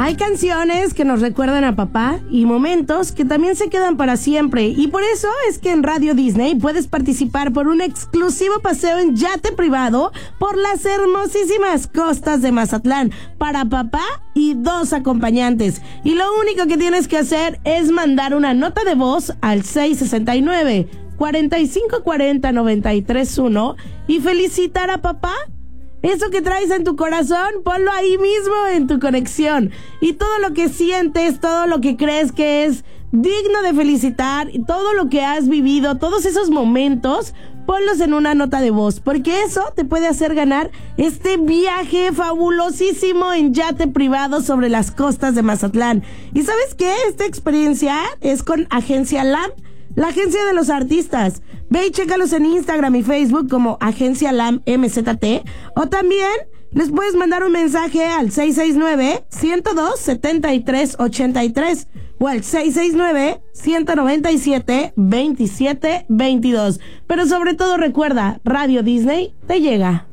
Hay canciones que nos recuerdan a papá y momentos que también se quedan para siempre. Y por eso es que en Radio Disney puedes participar por un exclusivo paseo en yate privado por las hermosísimas costas de Mazatlán para papá y 2 acompañantes. Y lo único que tienes que hacer es mandar una nota de voz al 669-4540-931 y felicitar a papá. Eso que traes en tu corazón, ponlo ahí mismo en tu conexión. Y todo lo que sientes, todo lo que crees que es digno de felicitar, y todo lo que has vivido, todos esos momentos, ponlos en una nota de voz, porque eso te puede hacer ganar este viaje fabulosísimo en yate privado sobre las costas de Mazatlán. ¿Y sabes qué? Esta experiencia es con Agencia LAM, la agencia de los artistas. Ve y chécalos en Instagram y Facebook como Agencia LAM MZT, o también les puedes mandar un mensaje al 669-102-7383 o al 669-197-2722. Pero sobre todo recuerda, Radio Disney te llega.